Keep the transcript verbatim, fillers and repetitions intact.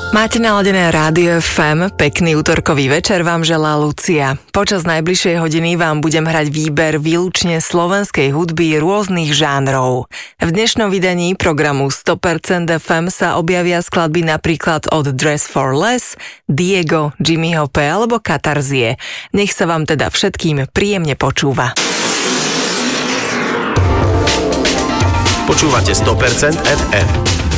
Máte naladené Rádio ef em, pekný útorkový večer vám želá Lucia. Počas najbližšej hodiny vám budem hrať výber výlučne slovenskej hudby rôznych žánrov. V dnešnom vydaní programu sto percent ef em sa objavia skladby napríklad od Dress for Less, Diego, Jimmy Hope alebo Katarzie. Nech sa vám teda všetkým príjemne počúva. Počúvate sto percent ef em.